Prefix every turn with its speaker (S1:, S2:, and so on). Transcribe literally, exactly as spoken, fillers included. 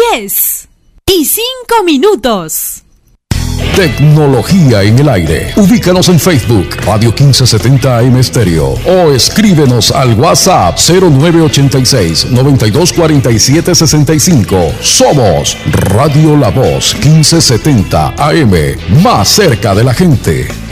S1: diez y cinco minutos.
S2: Tecnología en el aire. Ubícanos en Facebook, Radio quince setenta A M Stereo, o escríbenos al WhatsApp cero nueve ochenta y seis, noventa y dos cuarenta y siete sesenta y cinco. Somos Radio La Voz quince setenta A M, más cerca de la gente.